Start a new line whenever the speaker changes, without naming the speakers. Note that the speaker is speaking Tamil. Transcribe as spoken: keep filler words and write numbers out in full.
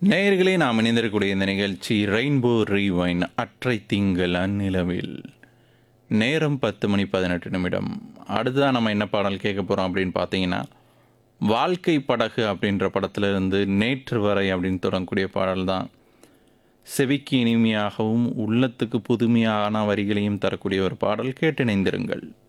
நேயர்களே, நாம் இணைந்திருக்கக்கூடிய இந்த நிகழ்ச்சி ரெயின்போ ரீவைன் அற்றை திங்கள் அந்நிலவில். நேரம் பத்து மணி பதினெட்டு நிமிடம். அடுத்ததான் நம்ம என்ன பாடல் கேட்க போகிறோம் அப்படின்னு பார்த்தீங்கன்னா, வாழ்க்கை படகு அப்படின்ற படத்திலிருந்து நேற்று வரை அப்படின்னு தொடங்கக்கூடிய பாடல் தான். செவிக்கு இனிமையாகவும் உள்ளத்துக்கு புதுமையான வரிகளையும் தரக்கூடிய ஒரு பாடல். கேட்டு இணைந்திருங்கள்.